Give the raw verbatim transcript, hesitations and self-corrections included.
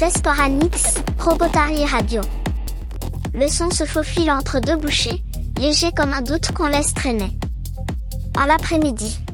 Test par Anix, Robotari Radio. Le son se faufile entre deux bouchées, léger comme un doute qu'on laisse traîner. En l'après-midi.